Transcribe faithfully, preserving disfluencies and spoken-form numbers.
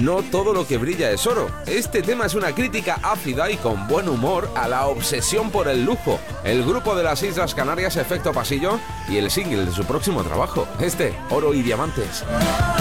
no todo lo que brilla es oro. Este tema es una crítica ácida y con buen humor a la obsesión por el lujo. El grupo de las Islas Canarias Efecto Pasillo y el single de su próximo trabajo, este, Oro y Diamantes.